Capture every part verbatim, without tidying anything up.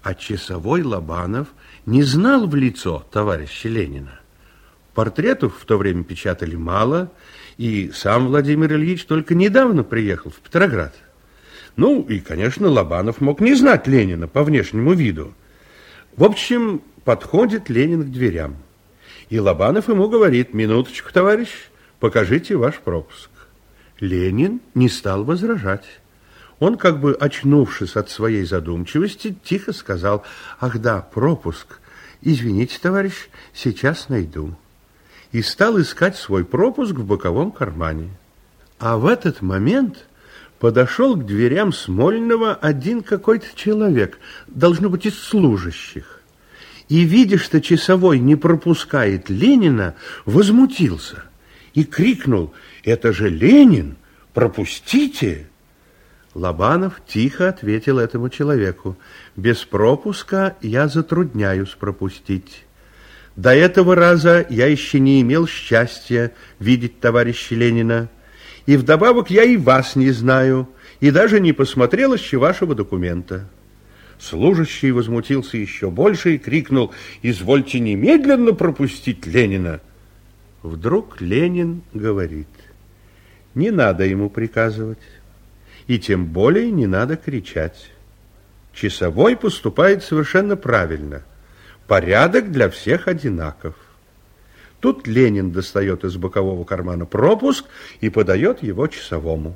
А часовой Лобанов не знал в лицо товарища Ленина. Портретов в то время печатали мало, и сам Владимир Ильич только недавно приехал в Петроград. Ну, и, конечно, Лобанов мог не знать Ленина по внешнему виду. В общем, подходит Ленин к дверям. И Лобанов ему говорит: минуточку, товарищ, покажите ваш пропуск. Ленин не стал возражать. Он, как бы очнувшись от своей задумчивости, тихо сказал: ах да, пропуск. Извините, товарищ, сейчас найду. И стал искать свой пропуск в боковом кармане. А в этот момент подошел к дверям Смольного один какой-то человек, должно быть, из служащих. И, видя, что часовой не пропускает Ленина, возмутился и крикнул: это же Ленин, пропустите! Лобанов тихо ответил этому человеку: без пропуска я затрудняюсь пропустить. До этого раза я еще не имел счастья видеть товарища Ленина, и вдобавок я и вас не знаю, и даже не посмотрел еще вашего документа. Служащий возмутился еще больше и крикнул: извольте немедленно пропустить Ленина. Вдруг Ленин говорит: не надо ему приказывать, и тем более не надо кричать. Часовой поступает совершенно правильно. Порядок для всех одинаков. Тут Ленин достает из бокового кармана пропуск и подает его часовому.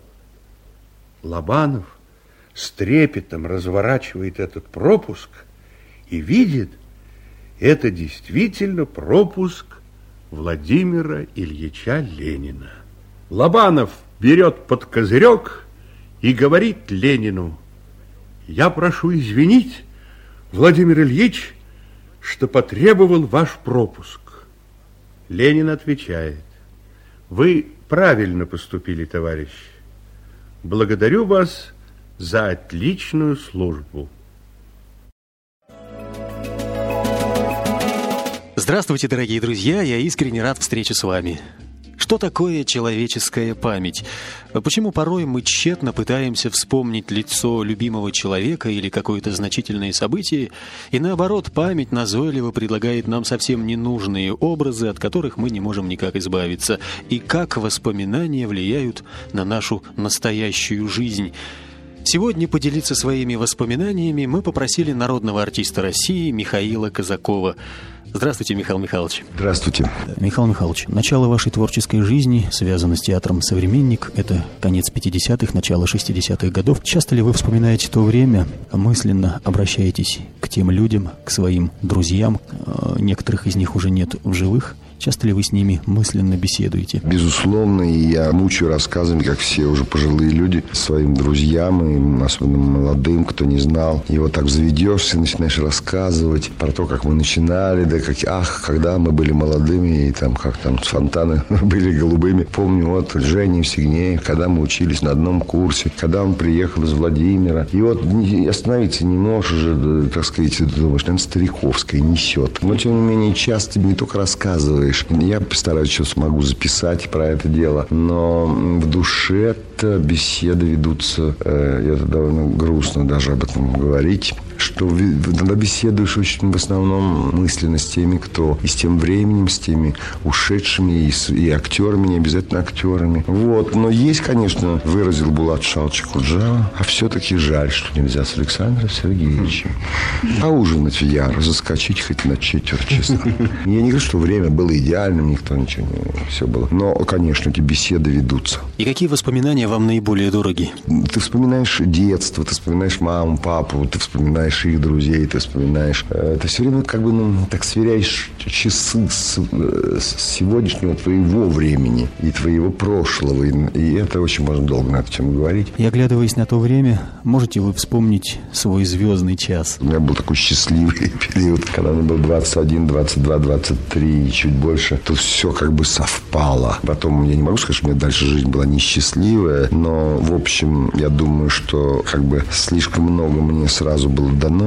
Лобанов с трепетом разворачивает этот пропуск и видит, это действительно пропуск Владимира Ильича Ленина. Лобанов берет под козырек и говорит Ленину: я прошу извинить, Владимир Ильич, что потребовал ваш пропуск. Ленин отвечает: вы правильно поступили, товарищ. Благодарю вас за отличную службу. Здравствуйте, дорогие друзья, я искренне рад встрече с вами. Что такое человеческая память? Почему порой мы тщетно пытаемся вспомнить лицо любимого человека или какое-то значительное событие, и наоборот, память назойливо предлагает нам совсем ненужные образы, от которых мы не можем никак избавиться, и как воспоминания влияют на нашу настоящую жизнь? Сегодня поделиться своими воспоминаниями мы попросили народного артиста России Михаила Казакова. Здравствуйте, Михаил Михайлович. Здравствуйте. Михаил Михайлович, начало вашей творческой жизни связано с театром «Современник». Это конец пятидесятых, начало шестидесятых годов. Часто ли вы вспоминаете то время, мысленно обращаетесь к тем людям, к своим друзьям? Некоторых из них уже нет в живых. Часто ли вы с ними мысленно беседуете? Безусловно, и я мучаю рассказами, как все уже пожилые люди, своим друзьям, и особенно молодым, кто не знал. И вот так заведешься, начинаешь рассказывать про то, как мы начинали, да как, ах, когда мы были молодыми, и там, как там фонтаны были голубыми. Помню, вот Женя Евсигнеев, когда мы учились на одном курсе, когда он приехал из Владимира. И вот остановиться не можешь уже, так сказать, ты думаешь, наверное, Стариковская несет. Но, тем не менее, часто не только рассказываешь. Я постараюсь, что смогу записать про это дело. Но в душе-то беседы ведутся, э, это довольно грустно даже об этом говорить, что тогда беседуешь очень в основном мысленно с теми, кто и с тем временем, с теми ушедшими, и, с, и актерами, не обязательно актерами. Вот. Но есть, конечно, выразил Булат Шалчик Худжава, а все-таки жаль, что нельзя с Александром Сергеевичем поужинать в Яр, заскочить хоть на четверть часа. Я не говорю, что время было идеальным, никто ничего не... Все было. Но, конечно, эти беседы ведутся. И какие воспоминания вам наиболее дороги? Ты вспоминаешь детство, ты вспоминаешь маму, папу, ты вспоминаешь их друзей, ты вспоминаешь. Ты все время как бы, ну, так сверяешь часы с, с сегодняшнего твоего времени и твоего прошлого. И, и это очень можно долго на эту тему говорить. И оглядываясь на то время, можете вы вспомнить свой звездный час? У меня был такой счастливый период, когда мне было двадцать один, двадцать два, двадцать три и чуть больше. Тут все как бы совпало. Потом я не могу сказать, что у меня дальше жизнь была несчастливая, но, в общем, я думаю, что как бы слишком много мне сразу было дано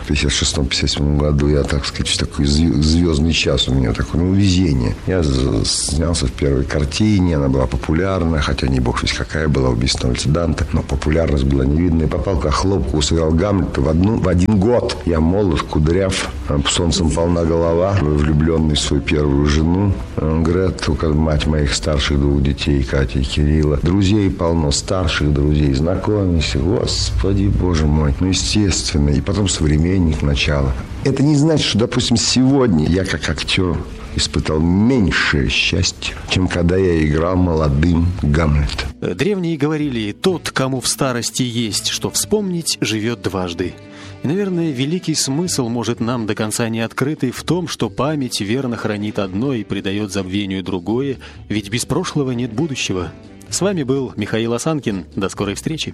пятьдесят шестом — пятьдесят седьмом году я, так сказать, такой звездный час у меня, такое, ну, везение. Я снялся в первой картине, она была популярна, хотя не бог весь какая была, «Убийство на улице Данте», но популярность была невидная. Попал к Хлопкову, сыграл Гамлета в, одну, в один год. Я молод, кудряв, солнцем полна голова, влюбленный в свою первую жену Грету, мать моих старших двух детей, Кати и Кирилла. Друзей полно, старших друзей, знакомимся. Господи, боже мой. Ну, естественно. И потом «Современник», начало. Это не значит, что, допустим, сегодня я как актер испытал меньшее счастье, чем когда я играл молодым Гамлета. Древние говорили: тот, кому в старости есть что вспомнить, живет дважды. И, наверное, великий смысл может нам до конца не открытый в том, что память верно хранит одно и придает забвению другое, ведь без прошлого нет будущего. С вами был Михаил Осанкин. До скорой встречи.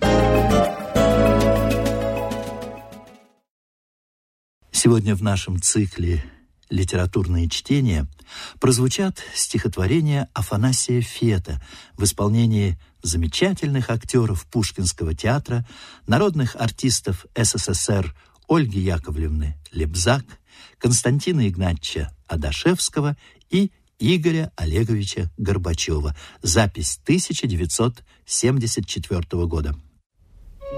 Сегодня в нашем цикле «Литературные чтения» прозвучат стихотворения Афанасия Фета в исполнении замечательных актеров Пушкинского театра, народных артистов СССР Ольги Яковлевны Лебзак, Константина Игнатьевича Адашевского и Игоря Олеговича Горбачева. Запись тысяча девятьсот семьдесят четвёртого года.